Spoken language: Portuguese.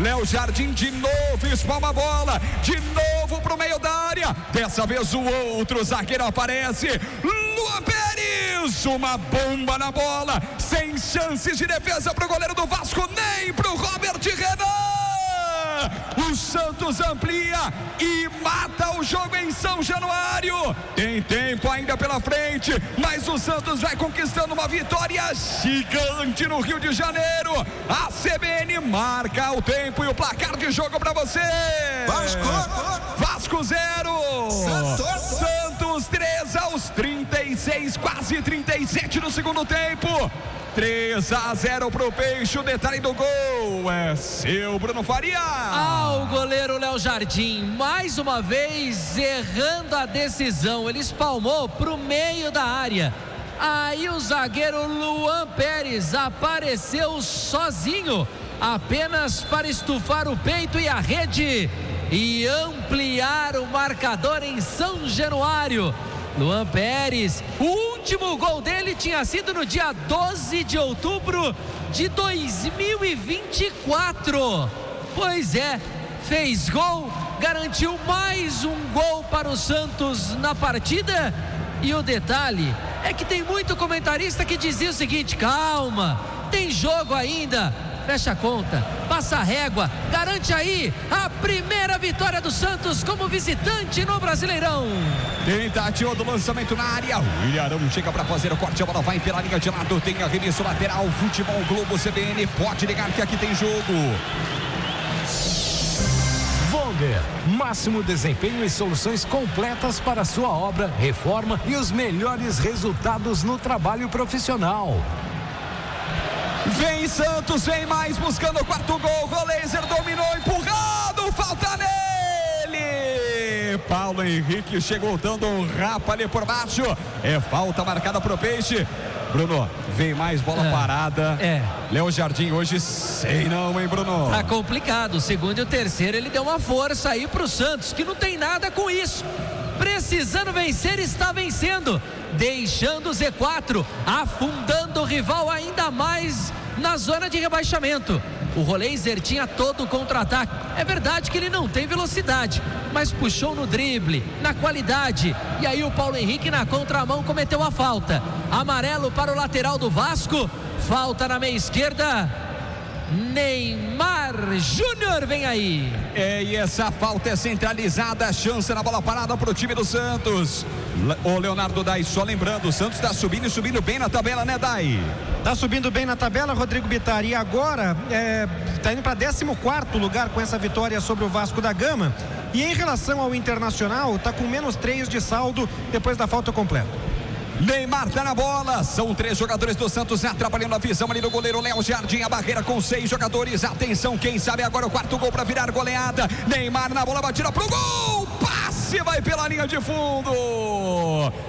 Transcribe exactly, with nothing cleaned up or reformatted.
Léo Jardim de novo espalma a bola, de novo pro meio da área. Dessa vez o outro zagueiro aparece, Luan Pérez, uma bomba na bola, sem chances de defesa pro goleiro do Vasco, nem pro Robert Renan. O Santos amplia e mata o jogo em São Januário. Tem tempo ainda pela frente, mas o Santos vai conquistando uma vitória gigante no Rio de Janeiro. A C B N marca o tempo e o placar de jogo para você. Vasco, Vasco zero, Santos, Santos três aos trinta e seis, quase trinta e sete do segundo tempo. três a zero pro Peixe, o detalhe do gol é seu, Bruno Faria. Ah, o goleiro Léo Jardim, mais uma vez errando a decisão, ele espalmou pro meio da área. Aí o zagueiro Luan Pérez apareceu sozinho, apenas para estufar o peito e a rede e ampliar o marcador em São Januário. Luan Pérez, o último gol dele tinha sido no dia doze de outubro de dois mil e vinte e quatro. Pois é, fez gol, garantiu mais um gol para o Santos na partida. E o detalhe é que tem muito comentarista que dizia o seguinte: calma, tem jogo ainda. Fecha a conta, passa a régua, garante aí a primeira vitória do Santos como visitante no Brasileirão. Tentativa do lançamento na área, o Ilharão chega para fazer o corte, a bola vai pela linha de lado, tem arremesso lateral, Futebol Globo C B N, pode ligar que aqui tem jogo. Volder, máximo desempenho e soluções completas para sua obra, reforma e os melhores resultados no trabalho profissional. Vem Santos, vem mais, buscando o quarto gol, Roleiser dominou, empurrado, falta nele. Paulo Henrique chegou dando um rapa ali por baixo, é falta marcada pro Peixe. Bruno, vem mais bola é, parada. É. Léo Jardim hoje sei não, hein, Bruno? Tá complicado, o segundo e o terceiro ele deu uma força aí pro Santos, que não tem nada com isso. Precisando vencer, está vencendo, deixando o Z quatro, afundando o rival ainda mais na zona de rebaixamento. O Roleiser tinha todo o contra-ataque. É verdade que ele não tem velocidade, mas puxou no drible, na qualidade. E aí o Paulo Henrique na contramão cometeu a falta. Amarelo para o lateral do Vasco. Falta na meia esquerda. Neymar Júnior vem aí. É, e essa falta é centralizada, chance na bola parada pro time do Santos. O Leonardo Dai, só lembrando, o Santos tá subindo e subindo bem na tabela, né, Dai? Tá subindo bem na tabela, Rodrigo Bittar, e agora é, tá indo para décimo quarto lugar com essa vitória sobre o Vasco da Gama. E em relação ao Internacional, tá com menos três de saldo depois da falta completa. Neymar tá na bola, são três jogadores do Santos atrapalhando a visão ali do goleiro Léo Jardim, a barreira com seis jogadores, atenção, quem sabe agora o quarto gol para virar goleada. Neymar na bola, batida pro gol, passe vai pela linha de fundo.